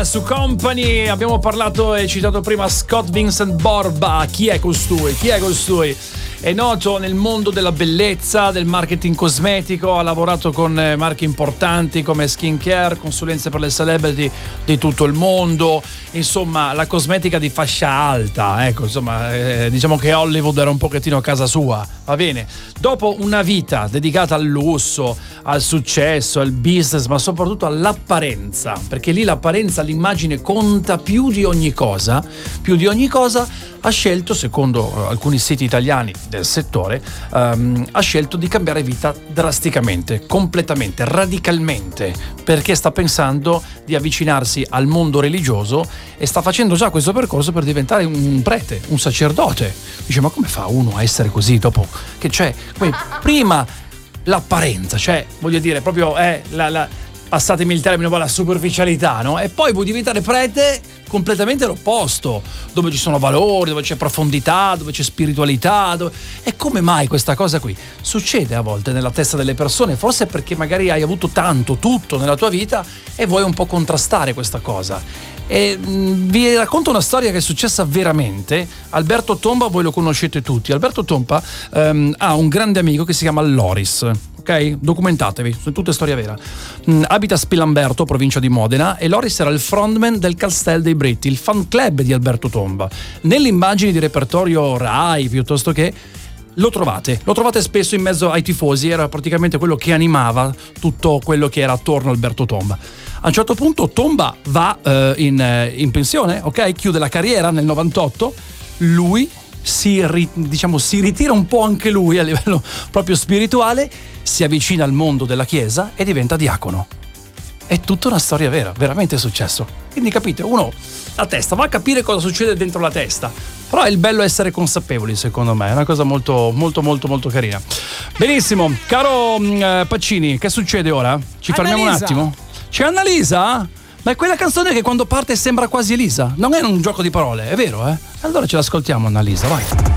su Company. Abbiamo parlato e citato prima Scott Vincent Borba. Chi è costui? È noto nel mondo della bellezza, del marketing cosmetico, ha lavorato con marchi importanti come Skincare, consulenze per le celebrity di tutto il mondo, insomma la cosmetica di fascia alta, ecco, insomma diciamo che Hollywood era un pochettino a casa sua, va bene. Dopo una vita dedicata al lusso, al successo, al business, ma soprattutto all'apparenza, perché lì l'apparenza, l'immagine conta più di ogni cosa, ha scelto, secondo alcuni siti italiani del settore, ha scelto di cambiare vita drasticamente, completamente, radicalmente, perché sta pensando di avvicinarsi al mondo religioso e sta facendo già questo percorso per diventare un prete, un sacerdote. Dice, ma come fa uno a essere così dopo che c'è prima l'apparenza, cioè voglio dire proprio passatemi il termine, la superficialità, no? E poi vuoi diventare prete completamente l'opposto, dove ci sono valori, dove c'è profondità, dove c'è spiritualità, E come mai questa cosa qui succede a volte nella testa delle persone? Forse perché magari hai avuto tutto nella tua vita e vuoi un po' contrastare questa cosa. E vi racconto una storia che è successa veramente. Alberto Tomba, voi lo conoscete tutti. Alberto Tomba ha un grande amico che si chiama Loris. Ok? Documentatevi, sono tutte storie vere. Abita a Spilamberto, provincia di Modena, e Loris era il frontman del Castel dei Britti, il fan club di Alberto Tomba. Nelle immagini di repertorio Rai, piuttosto che, lo trovate spesso in mezzo ai tifosi, era praticamente quello che animava tutto quello che era attorno a Alberto Tomba. A un certo punto Tomba va in pensione, ok? Chiude la carriera nel 98, lui si ritira un po' anche lui a livello proprio spirituale, si avvicina al mondo della chiesa e diventa diacono. È tutta una storia vera, veramente è successo. Quindi capite, uno la testa va a capire cosa succede dentro la testa, però è il bello essere consapevoli, secondo me, è una cosa molto molto molto molto carina. Benissimo, caro Pacini, che succede ora? Ci fermiamo un attimo? C'è Annalisa? Ma è quella canzone che quando parte sembra quasi Elisa. Non è un gioco di parole, è vero, eh? Allora ce l'ascoltiamo, Annalisa, vai.